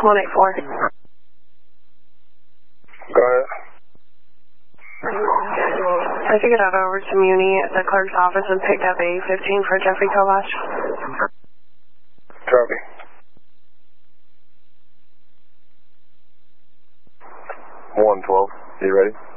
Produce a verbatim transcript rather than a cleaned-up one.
one eight four. Go ahead. I figured out over to Muni at the clerk's office and picked up a fifteen for Jeffrey Kovash. Copy. one twelve, you ready?